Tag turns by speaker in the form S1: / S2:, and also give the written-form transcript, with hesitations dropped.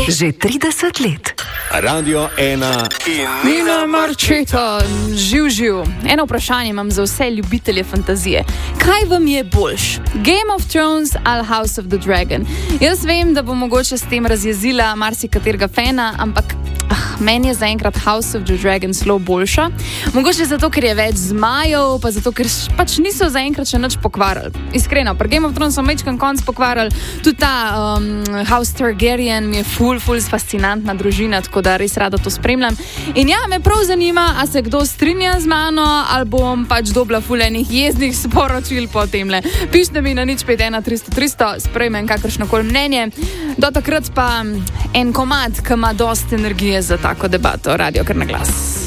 S1: Že 30 let.
S2: Radio 1 in
S3: Nina Marčeta, živ. Eno vprašanje imam za vse ljubitelje fantazije. Kaj vam je boljš? Game of Thrones ali House of the Dragon? Jaz vem, da bo mogoče s tem razjezila marsikaterega fana, ampak meni je zaenkrat House of the Dragon zelo boljša. Mogoče zato, ker je več zmajev, pa zato, ker pač niso zaenkrat še nič pokvarili. Iskreno, pri Game of Thrones so mečkan konc pokvarili. Tudi ta House Targaryen mi je ful fascinantna družina, tako da res rada to spremljam. In ja, me prav zanima, a se kdo strinja z mano, ali bom pač dobila ful enih jezdnih sporočil po temle. Pišite mi na 051 300 300, sprejmem kakršnokoli mnenje. Do takrat pa en komad, ki ima dosti energije za tako debato. Radio Kar na glas.